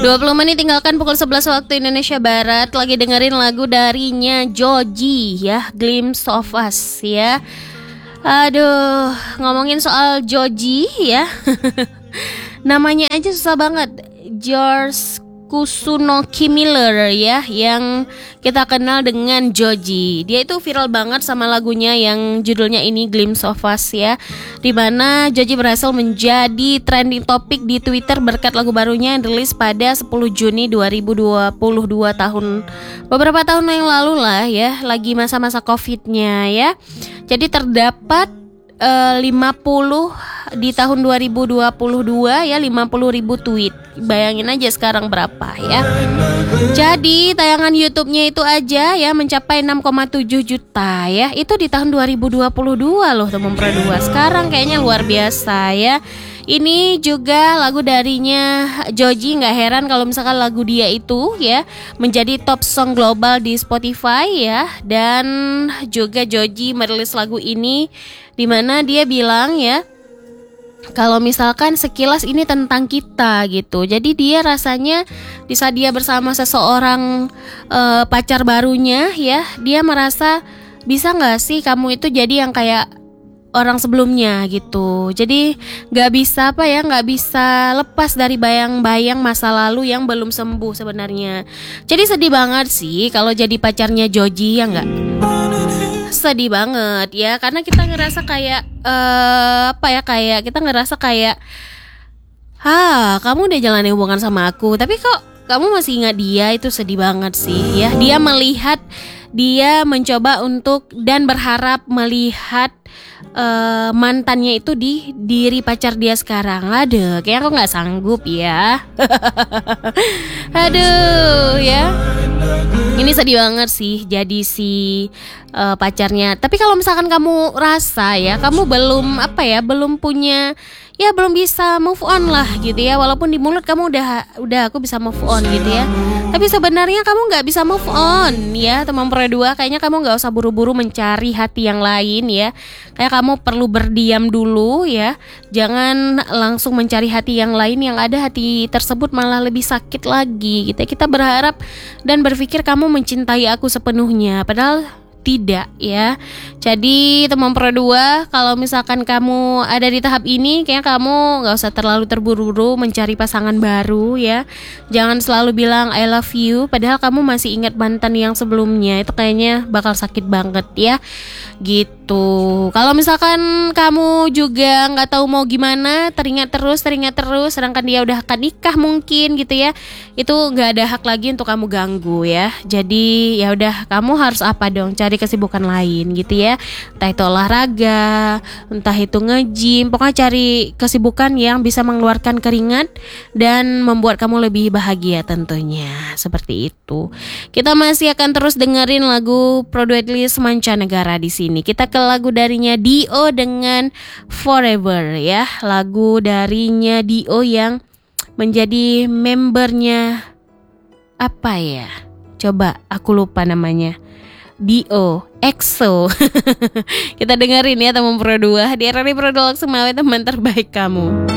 20 menit tinggalkan pukul 11 waktu Indonesia Barat. Lagi dengerin lagu darinya Joji ya, Glimpse of Us ya. Aduh, ngomongin soal Joji ya. Namanya aja susah banget. George Kusunoki Miller ya, yang kita kenal dengan Joji. Dia itu viral banget sama lagunya yang judulnya ini Glimpse of Us ya, dimana Joji berhasil menjadi trending topik di Twitter berkat lagu barunya yang rilis pada 10 Juni 2022 beberapa tahun yang lalu lah ya, lagi masa-masa Covid-nya ya. Jadi terdapat 50 di tahun 2022 ya, 50.000 tweet. Bayangin aja sekarang berapa ya. Jadi tayangan YouTube-nya itu aja ya mencapai 6,7 juta ya. Itu di tahun 2022 loh teman berdua. Sekarang kayaknya luar biasa ya. Ini juga lagu darinya Joji, nggak heran kalau misalkan lagu dia itu ya menjadi top song global di Spotify ya. Dan juga Joji merilis lagu ini dimana dia bilang ya, kalau misalkan sekilas ini tentang kita gitu. Jadi dia rasanya di saat dia bersama seseorang pacar barunya ya, dia merasa bisa nggak sih kamu itu jadi yang kayak orang sebelumnya gitu. Jadi nggak bisa nggak bisa lepas dari bayang-bayang masa lalu yang belum sembuh sebenarnya. Jadi sedih banget sih kalau jadi pacarnya Joji ya nggak? Sedih banget ya, karena kita ngerasa kayak kayak kita ngerasa kayak kamu udah jalani hubungan sama aku tapi kok kamu masih ingat dia. Itu sedih banget sih ya. Dia mencoba untuk dan berharap melihat mantannya itu di diri pacar dia sekarang. Aduh, kayak aku nggak sanggup ya. Aduh ya, ini sedih banget sih jadi si pacarnya. Tapi kalau misalkan kamu rasa ya, kamu belum punya ya, belum bisa move on lah gitu ya. Walaupun di mulut kamu udah aku bisa move on gitu ya, tapi sebenarnya kamu nggak bisa move on ya teman berdua. Kayaknya kamu nggak usah buru-buru mencari hati yang lain ya. Kayak kamu perlu berdiam dulu ya. Jangan langsung mencari hati yang lain, yang ada hati tersebut malah lebih sakit lagi gitu. Kita berharap dan berpikir kamu mencintai aku sepenuhnya, padahal tidak ya. Jadi teman berdua, kalau misalkan kamu ada di tahap ini, kayaknya kamu gak usah terlalu terburu-buru mencari pasangan baru ya. Jangan selalu bilang I love you padahal kamu masih ingat mantan yang sebelumnya. Itu kayaknya bakal sakit banget ya gitu. Kalau misalkan kamu juga gak tahu mau gimana, teringat terus sedangkan dia udah akan nikah mungkin gitu ya, itu gak ada hak lagi untuk kamu ganggu ya. Jadi ya udah, kamu harus apa dong, cari kesibukan lain gitu ya. Entah itu olahraga, entah itu nge-gym, pokoknya cari kesibukan yang bisa mengeluarkan keringat dan membuat kamu lebih bahagia tentunya. Seperti itu. Kita masih akan terus dengerin lagu Pro Duet List mancanegara di sini. Kita ke lagu darinya Dio dengan Forever ya. Lagu darinya Dio yang menjadi membernya apa ya? Coba aku lupa namanya. Dio, EXO. Kita dengerin ya teman berdua. Di RRI Produk Semawi, teman terbaik kamu.